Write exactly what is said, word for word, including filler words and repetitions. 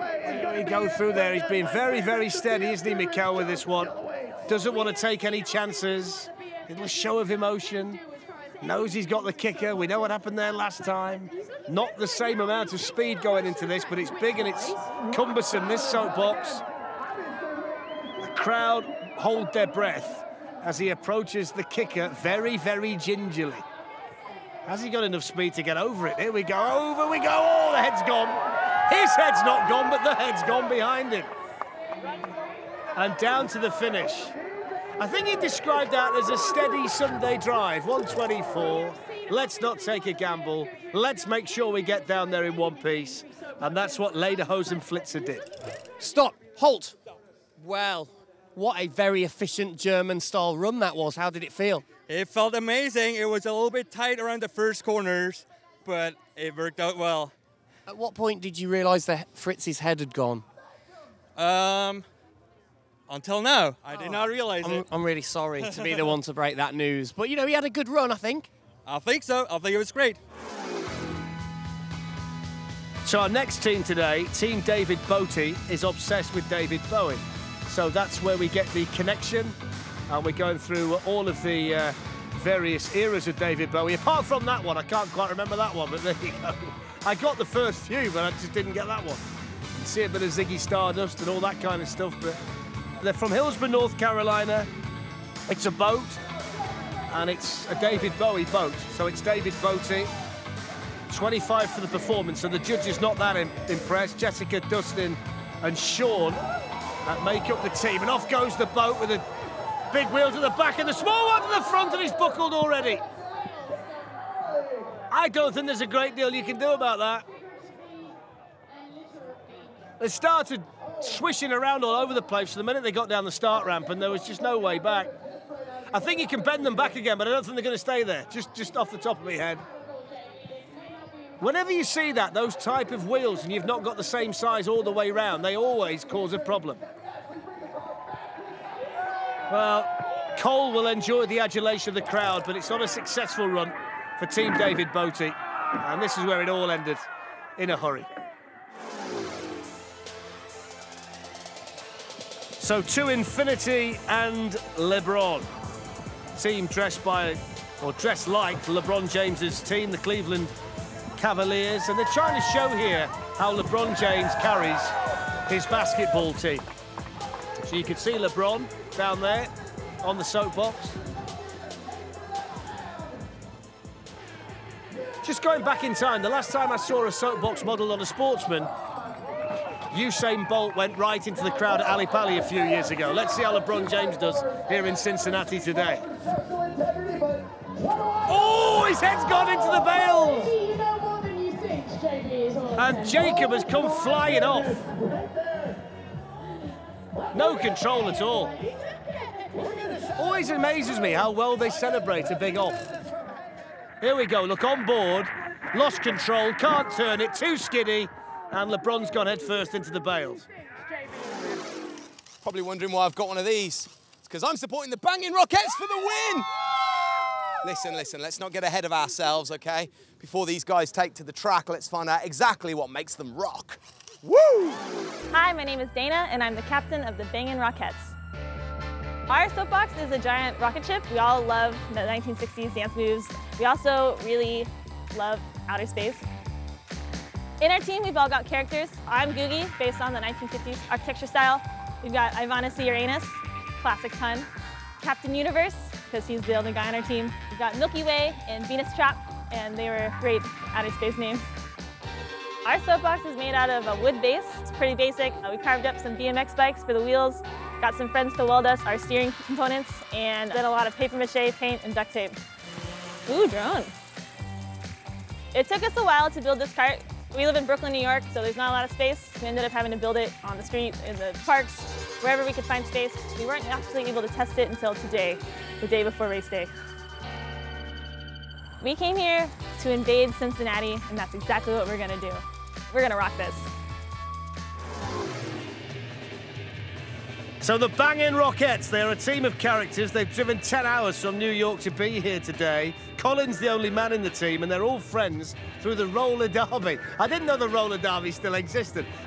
He go through there. He's been very, very steady, isn't he, Mikel, with this one? Doesn't want to take any chances. A little show of emotion. Knows he's got the kicker. We know what happened there last time. Not the same amount of speed going into this, but it's big and it's cumbersome, this soapbox. The crowd hold their breath as he approaches the kicker very, very gingerly. Has he got enough speed to get over it? Here we go, over we go. Oh, the head's gone. His head's not gone, but the head's gone behind him. And down to the finish. I think he described that as a steady Sunday drive, one twenty-four. Let's not take a gamble. Let's make sure we get down there in one piece. And that's what Lederhosen Flitzer did. Stop, halt. Well, what a very efficient German-style run that was. How did it feel? It felt amazing. It was a little bit tight around the first corners, but it worked out well. At what point did you realise that Fritz's head had gone? Um, until now, I did Oh. not realize I'm, it. I'm really sorry to be the one to break that news. But, you know, he had a good run, I think. I think so. I think it was great. So our next team today, Team David Boty, is obsessed with David Bowie. So that's where we get the connection. And we're going through all of the uh, various eras of David Bowie. Apart from that one, I can't quite remember that one, but there you go. I got the first few, but I just didn't get that one. You can see a bit of Ziggy Stardust and all that kind of stuff, but they're from Hillsborough, North Carolina. It's a boat, and it's a David Bowie boat. So it's David Boty, twenty-five for the performance, so the judge is not that im impressed. Jessica, Dustin and Sean that make up the team, and off goes the boat with a big wheel to the back and the small one to the front, and he's buckled already. I don't think there's a great deal you can do about that. They started swishing around all over the place the minute they got down the start ramp, and there was just no way back. I think you can bend them back again, but I don't think they're going to stay there, just, just off the top of my head. Whenever you see that, those type of wheels, and you've not got the same size all the way round, they always cause a problem. Well, Cole will enjoy the adulation of the crowd, but it's not a successful run for Team David Boty. And this is where it all ended, in a hurry. So to infinity and LeBron. Team dressed by, or dressed like LeBron James's team, the Cleveland Cavaliers. And they're trying to show here how LeBron James carries his basketball team. So you can see LeBron down there on the soapbox. Just going back in time, the last time I saw a soapbox modelled on a sportsman, Usain Bolt went right into the crowd at Ali Pali a few years ago. Let's see how LeBron James does here in Cincinnati today. Oh, his head's gone into the bales! And Jacob has come flying off. No control at all. Always amazes me how well they celebrate a big off. Here we go, look, on board, lost control, can't turn it, too skiddy, and LeBron's gone head first into the bales. Probably wondering why I've got one of these. It's because I'm supporting the Bangin' Rockettes for the win! Listen, listen, let's not get ahead of ourselves, okay? Before these guys take to the track, let's find out exactly what makes them rock. Woo! Hi, my name is Dana, and I'm the captain of the Bangin' Rockettes. Our soapbox is a giant rocket ship. We all love the nineteen sixties dance moves. We also really love outer space. In our team, we've all got characters. I'm Googie, based on the nineteen fifties architecture style. We've got Ivana C. Uranus, classic pun. Captain Universe, because he's the only guy on our team. We've got Milky Way and Venus Trap, and they were great outer space names. Our soapbox is made out of a wood base. It's pretty basic. Uh, we carved up some B M X bikes for the wheels, got some friends to weld us our steering components, and then a lot of paper mache, paint, and duct tape. Ooh, drone. It took us a while to build this cart. We live in Brooklyn, New York, so there's not a lot of space. We ended up having to build it on the street, in the parks, wherever we could find space. We weren't actually able to test it until today, the day before race day. We came here to invade Cincinnati, and that's exactly what we're gonna do. We're gonna rock this. So the Bangin' Rockettes, they're a team of characters. They've driven ten hours from New York to be here today. Colin's the only man in the team, and they're all friends through the roller derby. I didn't know the roller derby still existed.